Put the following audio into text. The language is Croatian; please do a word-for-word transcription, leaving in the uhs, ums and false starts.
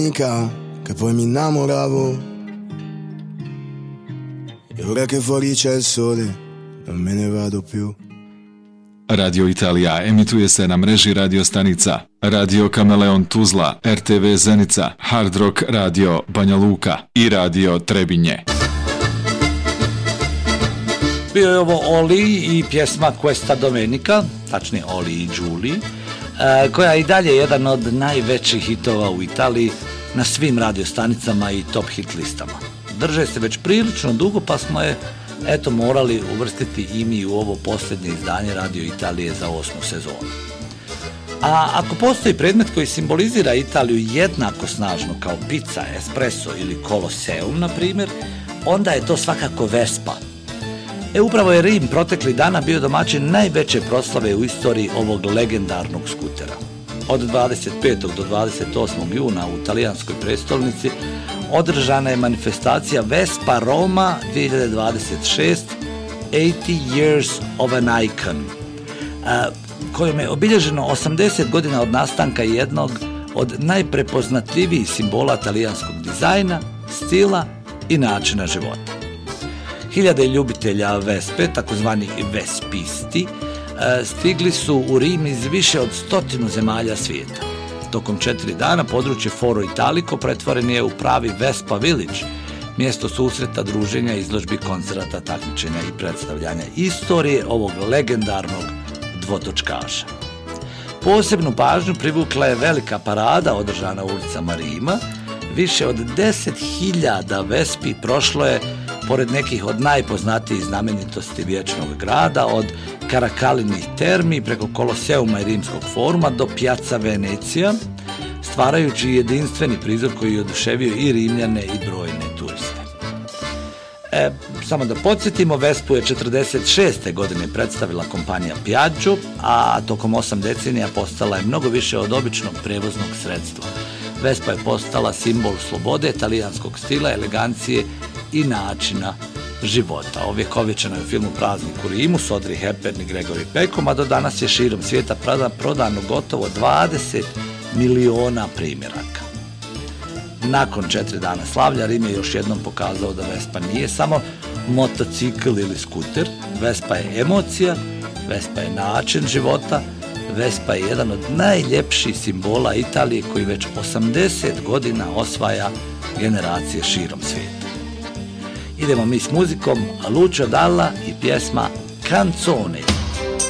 Che poi mi innamoravo e ora che fuori c'è il sole non me ne vado più. Radio Italija emituje se na mreži radio stanica Radio Kameleon Tuzla, R T V Zenica, Hard Rock Radio Banja Luka i Radio Trebinje. Bio je ovo Oli i pjesma Questa Domenica, tačnije Oli i Giuli, koja je i dalje jedan od najvećih hitova u Italiji na svim radiostanicama i top hit listama. Drže se već prilično dugo, pa smo je eto morali uvrstiti i mi u ovo posljednje izdanje Radio Italije za osmu sezonu. A ako postoji predmet koji simbolizira Italiju jednako snažno kao pizza, espresso ili Colosseum, na primjer, onda je to svakako Vespa. E upravo je Rim protekli dana bio domaćin najveće proslave u istoriji ovog legendarnog skutera. Od dvadeset petog do dvadeset osmog juna u talijanskoj prestolnici održana je manifestacija Vespa Roma dvije hiljade dvadeset šest eighty years of an icon, kojom je obilježeno osamdeset godina od nastanka jednog od najprepoznatljivijih simbola talijanskog dizajna, stila i načina života. Hiljade ljubitelja Vespe, takozvani Vespisti, stigli su u Rim iz više od stotinu zemalja svijeta. Tokom četiri dana područje Foro Italico pretvoren je u pravi Vespa Village, mjesto susreta, druženja, izložbi, koncerata, takmičenja i predstavljanja istorije ovog legendarnog dvotočkaša. Posebnu pažnju privukla je velika parada održana u ulicama Rima. Više od deset hiljada Vespi prošlo je pored nekih od najpoznatijih znamenitosti vječnog grada, od Karakalinih termi preko Koloseuma i Rimskog foruma do Piazza Venecija, stvarajući jedinstveni prizor koji je oduševio i Rimljane i brojne turiste. E, samo da podsjetimo, Vespu je četrdeset šeste godine predstavila kompanija Piaggio, a tokom osam decenija postala je mnogo više od običnog prevoznog sredstva. Vespa je postala simbol slobode, talijanskog stila, elegancije i načina života. Ovjekovječena je u filmu Praznik u Rimu s Audrey Hepburn i Gregory Peckom, a do danas je širom svijeta prodano gotovo dvadeset miliona primjeraka. Nakon četiri dana slavlja, Rim je još jednom pokazao da Vespa nije samo motocikl ili skuter. Vespa je emocija, Vespa je način života, Vespa je jedan od najljepših simbola Italije koji već osamdeset godina osvaja generacije širom svijeta. Idemo mi s muzikom, Lucio Dalla i pjesma Canzone.